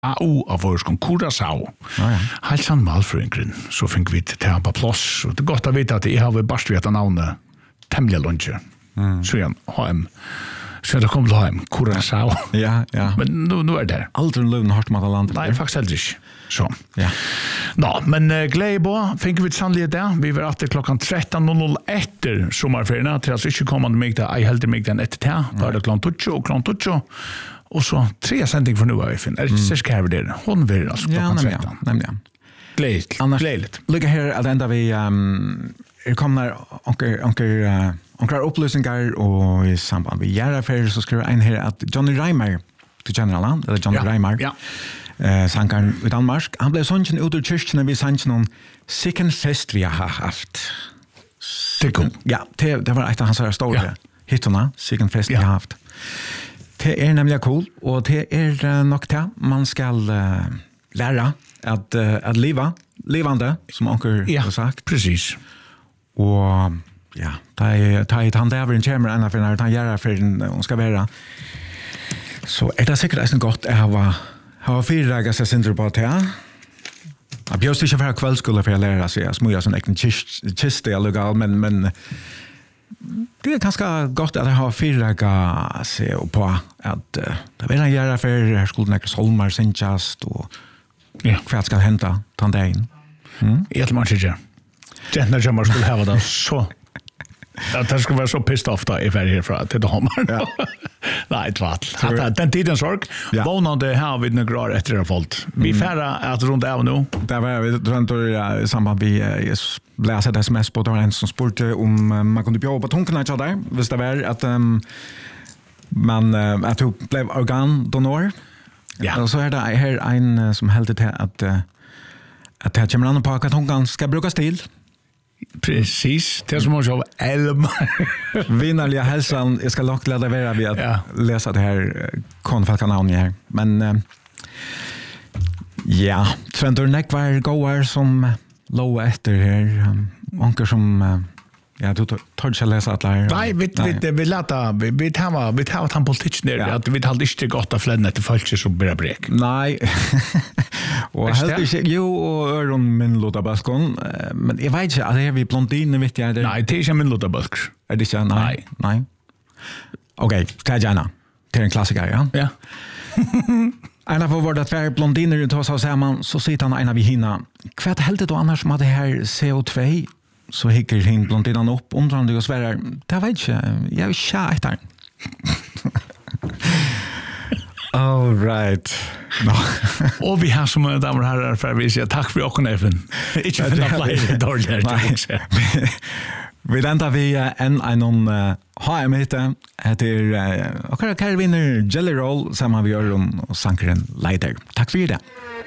AU av vår Curaçao. Helt sann malfrøyngren, så fikk vi til på plass. Og det er godt å vite at jeg har bare vet navnet temmelig lunsje. Så igjen, HM. Så det kommer til HM, Curaçao. Ja. Men nu er det. Aldri løven hardt med landet. Nei, faktisk heller ikke. Så. Ja. Nå, men glede på, fikk vi sannelig det. Vi var etter klokken 13.00 etter sommerferien, til altså ikke kommende mig da, jeg heldig mig den etter til. Da er det klokken 12. Og så 3 sending for nu av FN. Er det ikke sikkert her ved dere? Hun vil altså klokken 13. Nemlig. Gledeligt. Lykke her at enda vi kommer onker opplysninger og i samband med Gjærafer så skriver en her at Johnny Reimer til General eller Johnny Reimer sangeren i Danmark han ble sånn ut ur kyrkene vi sangen om sikken fest vi har haft ja, det var et av hans store hitterna sikken fest vi har haft det nemlig cool og det nok det man skal lære at levande som onker har sagt precis og ja, ta i tandaveren kommer enda for når han gjør for hun skal være så det sikkert godt å ha 4 dager seg sindre på det jeg bjørst ikke for kveldskole for å lære seg jeg smuer sånn egen kiste men det ganske godt at jeg har 4 dager se på at det vil jeg gjøre for skolen ikke solmer sinnkjast og hva skal hente tandagen jeg tror man ikke Gentner kommer skulle ha det så att det ska vara så pissed off då if härifrån till de här. Nej, tvått. Den tiden sorg. Vånande här vid några år efter det fallt. Vi färra att runt av nu. Där var vi runt i samband vi läsa ett sms på det var en som spurte om man kunde bjuda på tonkarna där. Visst det var att man att du blev organdonor. Ja. Och så är det här en som hällde till att det kommer an på att tonkan ska brukas till. Precis, det som också elm. Vinnarliga hälsan, jag ska långt lära vara vid att läsa det här konfalkanavnet här. Men ja, Sventor Nekvar goar som låg efter här. Onker som ja, du tar inte läsa att lära. Nej, vi låta vi tar han politik ner att vi har inte gott att flänna till folk som börjar brek. Nej. Och helt inte jo och öron min låta baskon men jag vet inte att det är vi blondiner vet jag det. Nej, det är inte min låta bask. Är det inte? Nej. Okej, ska jag gärna. Det är en klassiker, ja. Ja. En av våra två blondiner tar sig samman så sitter han ena vid hinna. Kvart helt då annars som att det här CO2 så hickar hin blondinen upp undrande och svärar. Det vet jag är tjätar. All right. No. Och vi har som damer och herrar för vi säger tack för åken även. Inte för att lägga dåligt. Vi väntar vi en HM-hitte. Det är och vinner Jelly Roll samma vi gör och sankaren Lighter. Tack för det.